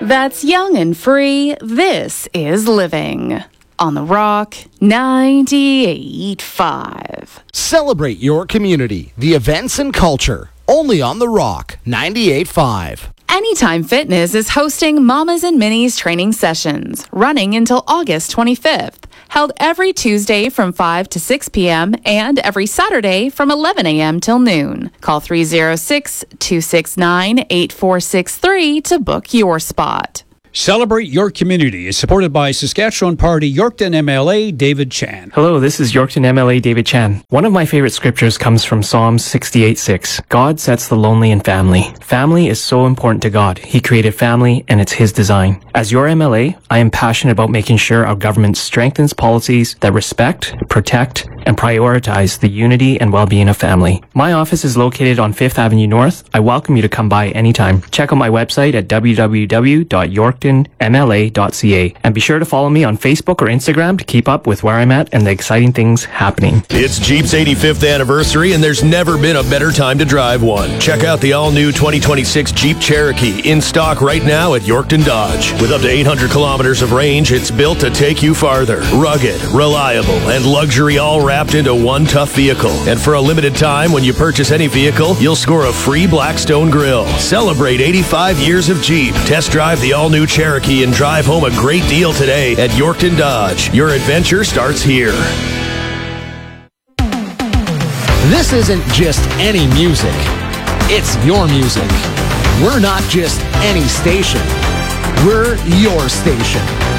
That's young and free. This is Living on the Rock 98.5. Celebrate your community, the events and culture, only on the Rock 98.5. Anytime Fitness is hosting Mamas and Minis training sessions, running until August 25th, held every Tuesday from 5 to 6 p.m. and every Saturday from 11 a.m. till noon. Call 306-269-8463 to book your spot. Celebrate Your Community is supported by Saskatchewan Party Yorkton MLA David Chan. Hello, this is Yorkton MLA David Chan. One of my favorite scriptures comes from Psalms 68:6. God sets the lonely in family. Family is so important to God. He created family and it's His design. As your MLA, I am passionate about making sure our government strengthens policies that respect, protect, and prioritize the unity and well-being of family. My office is located on 5th Avenue North. I welcome you to come by anytime. Check out my website at www.yorktonmla.ca and be sure to follow me on Facebook or Instagram to keep up with where I'm at and the exciting things happening. It's Jeep's 85th anniversary and there's never been a better time to drive one. Check out the all-new 2026 Jeep Cherokee in stock right now at Yorkton Dodge. With up to 800 kilometers of range, it's built to take you farther. Rugged, reliable, and luxury all wrapped into one tough vehicle. And for a limited time, when you purchase any vehicle, you'll score a free Blackstone grill. Celebrate 85 years of Jeep. Test drive the all-new Cherokee and drive home a great deal today at Yorkton Dodge. Your adventure starts here. This isn't just any music. It's your music. We're not just any station. We're your station.